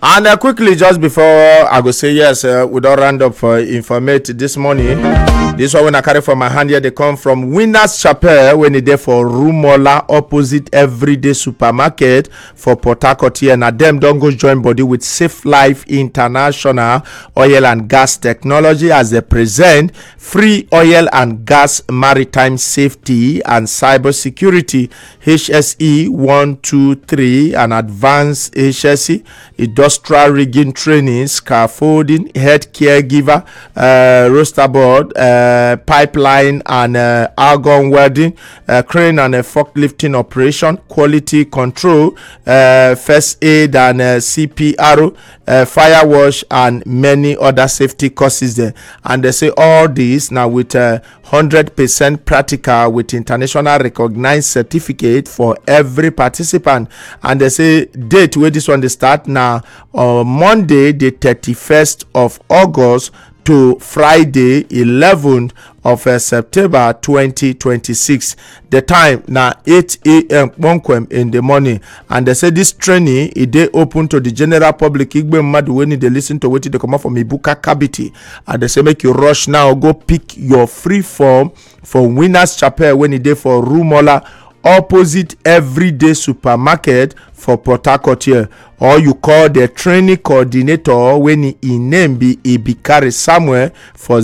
And quickly, just before I go say yes, we don't round up informate this morning. This one when I carry from my hand here, they come from Winners Chapel when they there for Rumola opposite Everyday Supermarket for Port Harcourt here. Now them don't go join body with Safe Life International Oil and Gas Technology as they present free oil and gas maritime safety and cyber security HSE 123 and advanced HSE industrial rigging training, scaffolding, head caregiver, roster board, pipeline and argon welding, crane and forklifting operation, quality control, first aid and CPR, fire wash and many other safety courses there. And they say all these now with 100% practical with international recognized certificate for every participant. And they say date where this one they start now on Monday the 31st of August to Friday 11th of September 2026. The time now 8 a.m. in the morning. And they say this training is they open to the general public. Igbe madu when they listen to what they come out from Ibuka Kabiti. And they say make you rush now, go pick your free form for Winners Chapel when it day for Rumola opposite Everyday Supermarket for Port Harcourt here. Or you call the training coordinator when he name be Ibikari Samuel for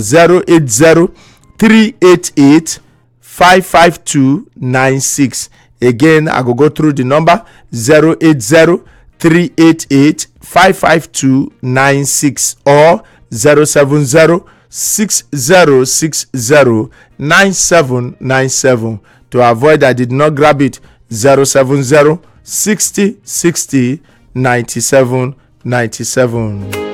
080-388-55296. Again, I go through the number 080-388-55296 or 070-6060-9797. To avoid I did not grab it, 070-6060-9797.